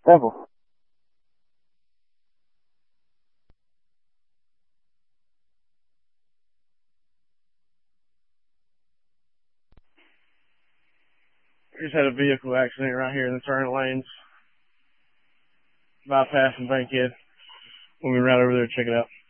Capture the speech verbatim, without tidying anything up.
Devil. We just had a vehicle accident right here in the turn lanes. Bypassing Bankhead. When we ride over there, check it out.